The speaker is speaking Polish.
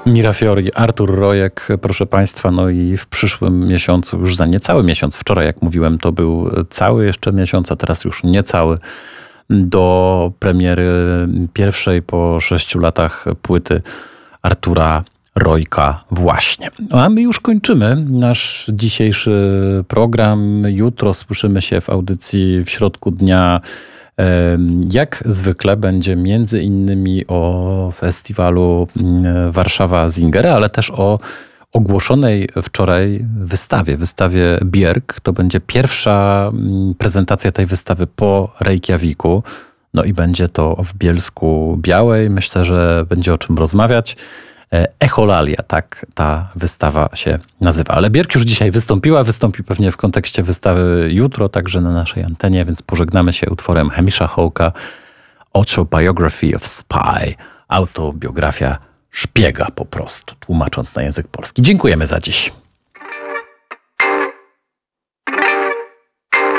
Mira Fiori, Artur Rojek, proszę Państwa, no i w przyszłym miesiącu, już za niecały miesiąc, wczoraj jak mówiłem, to był cały jeszcze miesiąc, a teraz już niecały, do premiery pierwszej po 6 latach płyty Artura Rojka właśnie. A my już kończymy nasz dzisiejszy program. Jutro słyszymy się w audycji w środku dnia. Jak zwykle będzie między innymi o festiwalu Warszawa Singer, ale też o ogłoszonej wczoraj wystawie Björk. To będzie pierwsza prezentacja tej wystawy po Reykjaviku. No i będzie to w Bielsku Białej. Myślę, że będzie o czym rozmawiać. Echolalia, tak ta wystawa się nazywa. Ale Björk już dzisiaj wystąpi pewnie w kontekście wystawy jutro, także na naszej antenie, więc pożegnamy się utworem Hamisha Hawka, Autobiography of Spy, autobiografia szpiega po prostu, tłumacząc na język polski. Dziękujemy za dziś.